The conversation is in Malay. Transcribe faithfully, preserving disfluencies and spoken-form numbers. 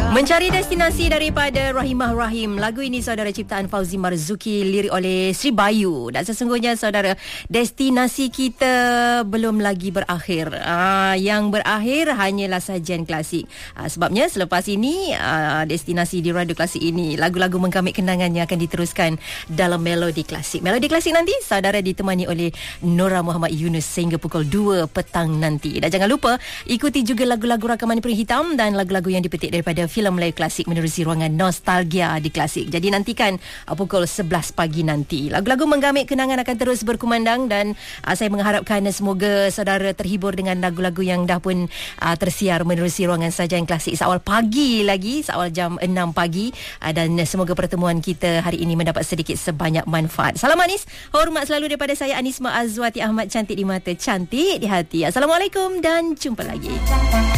Mencari destinasi daripada Rahimah Rahim. Lagu ini saudara ciptaan Fauzi Marzuki, lirik oleh Sri Bayu. Dan sesungguhnya saudara, destinasi kita belum lagi berakhir. Aa, yang berakhir hanyalah sajian klasik. Aa, sebabnya selepas ini aa, destinasi di Radio Klasik ini, lagu-lagu mengkamit kenangannya akan diteruskan dalam Melodi Klasik. Melodi Klasik nanti saudara ditemani oleh Nora Muhammad Yunus sehingga pukul dua petang nanti. Dan jangan lupa ikuti juga lagu-lagu rakaman Peri Hitam dan lagu-lagu yang dipetik daripada filem Melayu Klasik menerusi ruangan Nostalgia di Klasik. Jadi nantikan uh, pukul sebelas pagi nanti. Lagu-lagu menggamit kenangan akan terus berkumandang dan uh, saya mengharapkan uh, semoga saudara terhibur dengan lagu-lagu yang dah pun uh, tersiar menerusi ruangan Sajian Klasik seawal pagi lagi, seawal jam enam pagi uh, dan uh, semoga pertemuan kita hari ini mendapat sedikit sebanyak manfaat. Salam manis, hormat selalu daripada saya Anisma Azwati Ahmad, cantik di mata, cantik di hati. Assalamualaikum dan jumpa lagi.